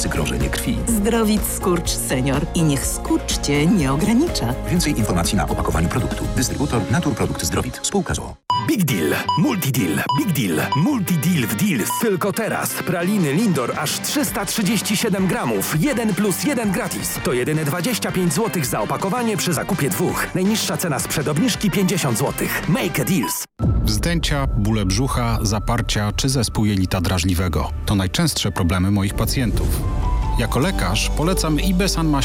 uspokajający krążenie krwi. Zdrowit Skurcz Senior. I niech skurcz Cię nie ogranicza. Więcej informacji na opakowaniu produktu. Dystrybutor Naturprodukt Zdrowit. Spółka z o.o. Big Deal, Multideal, Big Deal, Multideal w Deals. Tylko teraz praliny Lindor aż 337 gramów. 1+1 gratis. To jedyne 25 zł za opakowanie przy zakupie 2. Najniższa cena sprzed obniżki 50 zł. Make a Deals. Wzdęcia, bóle brzucha, zaparcia czy zespół jelita drażliwego. To najczęstsze problemy moich pacjentów. Jako lekarz polecam Ibesan